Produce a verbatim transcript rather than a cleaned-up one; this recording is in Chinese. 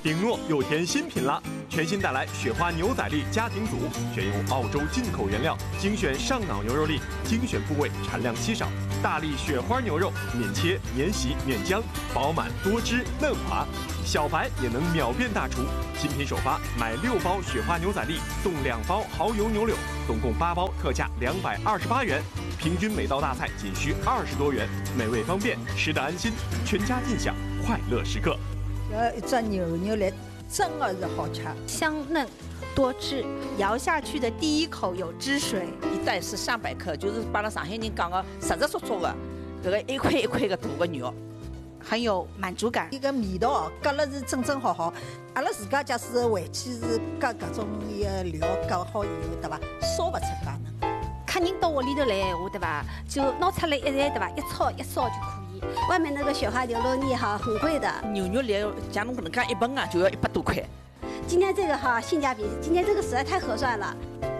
顶诺又添新品啦！全新带来雪花牛仔粒家庭组，选用澳洲进口原料，精选上脑牛肉粒，精选部位，产量稀少。大粒雪花牛肉，免切、免洗、免浆，饱满多汁嫩滑，小白也能秒变大厨。新品首发，买六包雪花牛仔粒送两包蚝油牛柳，总共八包，特价两百二十八元。平均每道大菜仅需二十多元，美味方便，吃得安心，全家尽享快乐时刻。 呃，一只牛肉粒真的是好吃， 香嫩多汁，咬下去的第一口有汁水。 一袋是三百克，就是把那上海人讲的实实足足的，这个一块一块的大个肉， 很有满足感。 一个味道哦，夹了是正正好好。阿拉自家假使回去是夹各种一个料夹好以后，对吧？烧不出家呢。 客人到屋里头来闲话，对吧？就拿出来一来，对吧？一炒一烧就可以。 外面那个雪花牛肉粒哈很贵的， 牛肉粒像侬搿能介一份啊，就要一百多块。 今天这个哈性价比，今天这个实在太合算了。